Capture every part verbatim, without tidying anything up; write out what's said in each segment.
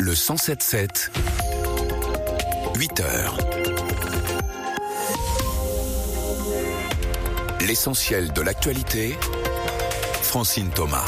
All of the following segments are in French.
Le cent sept sept, huit heures. L'essentiel de l'actualité, Francine Thomas.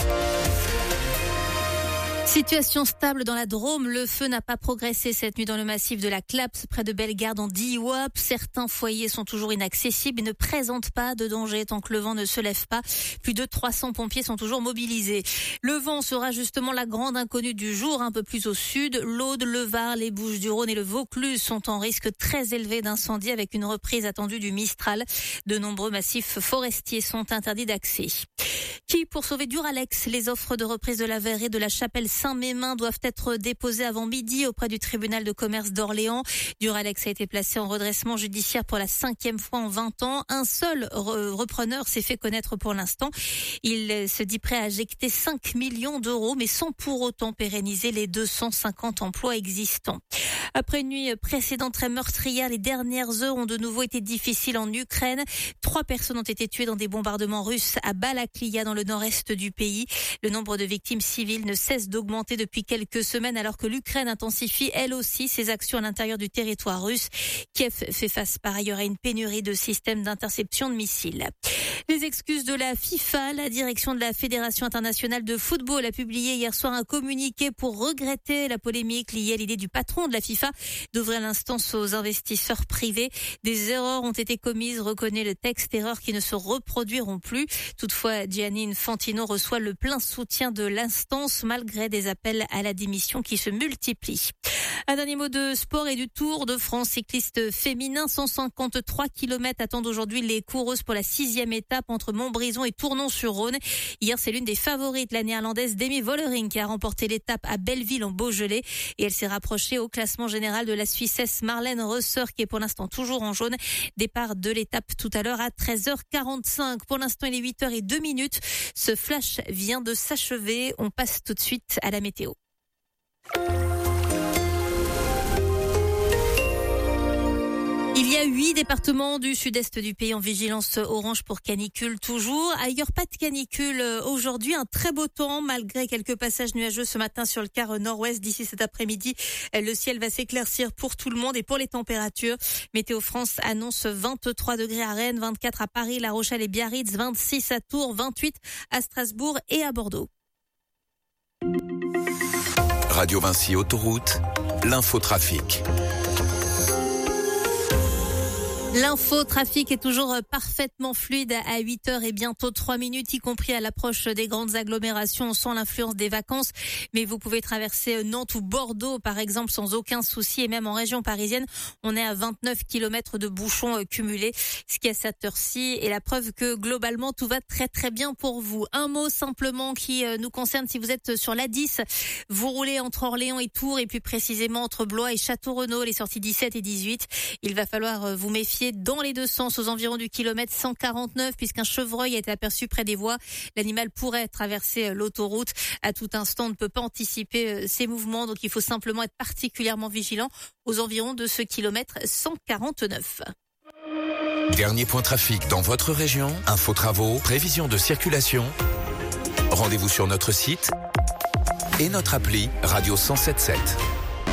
Situation stable dans la Drôme. Le feu n'a pas progressé cette nuit dans le massif de la Claps, près de Bellegarde en Diois. Certains foyers sont toujours inaccessibles et ne présentent pas de danger tant que le vent ne se lève pas. Plus de trois cents pompiers sont toujours mobilisés. Le vent sera justement la grande inconnue du jour, un peu plus au sud. L'Aude, le Var, les Bouches-du-Rhône et le Vaucluse sont en risque très élevé d'incendie avec une reprise attendue du Mistral. De nombreux massifs forestiers sont interdits d'accès. Qui, pour sauver Duralex, les offres de reprise de la verre et de la chapelle Saint-Mémin doivent être déposées avant midi auprès du tribunal de commerce d'Orléans. Duralex a été placé en redressement judiciaire pour la cinquième fois en vingt ans. Un seul re- repreneur s'est fait connaître pour l'instant. Il se dit prêt à injecter cinq millions d'euros, mais sans pour autant pérenniser les deux cent cinquante emplois existants. Après une nuit précédente très meurtrière, les dernières heures ont de nouveau été difficiles en Ukraine. Trois personnes ont été tuées dans des bombardements russes à Balaklia dans le nord-est du pays. Le nombre de victimes civiles ne cesse d'augmenter depuis quelques semaines alors que l'Ukraine intensifie elle aussi ses actions à l'intérieur du territoire russe. Kiev fait face par ailleurs à une pénurie de systèmes d'interception de missiles. Les excuses de la FIFA, la direction de la Fédération internationale de football a publié hier soir un communiqué pour regretter la polémique liée à l'idée du patron de la FIFA d'ouvrir l'instance aux investisseurs privés. Des erreurs ont été commises, reconnaît le texte, erreurs qui ne se reproduiront plus. Toutefois, Gianni Infantino reçoit le plein soutien de l'instance malgré des appels à la démission qui se multiplient. Un dernier mot de sport et du Tour de France cycliste féminin. cent cinquante-trois kilomètres attendent aujourd'hui les coureuses pour la sixième étape entre Montbrison et Tournon-sur-Rhône. Hier, c'est l'une des favorites, la néerlandaise Demi Vollering, qui a remporté l'étape à Belleville en Beaujolais. Et elle s'est rapprochée au classement général de la Suissesse Marlène Reusser, qui est pour l'instant toujours en jaune. Départ de l'étape tout à l'heure à treize heures quarante-cinq. Pour l'instant, il est huit heures zéro deux minutes. Ce flash vient de s'achever. On passe tout de suite à la météo. Il y a huit départements du sud-est du pays en vigilance orange pour canicule toujours. Ailleurs, pas de canicule aujourd'hui. Un très beau temps malgré quelques passages nuageux ce matin sur le quart nord-ouest. D'ici cet après-midi, le ciel va s'éclaircir pour tout le monde et pour les températures. Météo France annonce vingt-trois degrés à Rennes, vingt-quatre à Paris, La Rochelle et Biarritz, vingt-six à Tours, vingt-huit à Strasbourg et à Bordeaux. Radio Vinci Autoroute, l'infotrafic. L'infotrafic est toujours parfaitement fluide à huit heures et bientôt trois minutes, y compris à l'approche des grandes agglomérations. On sent l'influence des vacances, mais vous pouvez traverser Nantes ou Bordeaux, par exemple, sans aucun souci. Et même en région parisienne, on est à vingt-neuf kilomètres de bouchons cumulés, ce qui à cette heure-ci est la preuve que globalement, tout va très très bien pour vous. Un mot simplement qui nous concerne, si vous êtes sur l'A dix, vous roulez entre Orléans et Tours, et plus précisément entre Blois et Château-Renaud, les sorties dix-sept et dix-huit. Il va falloir vous méfier dans les deux sens aux environs du kilomètre cent quarante-neuf puisqu'un chevreuil a été aperçu près des voies. L'animal pourrait traverser l'autoroute. À tout instant, on ne peut pas anticiper ses mouvements, donc il faut simplement être particulièrement vigilant aux environs de ce kilomètre cent quarante-neuf. Dernier point trafic dans votre région, info travaux, prévision de circulation. Rendez-vous sur notre site et notre appli Radio cent sept sept.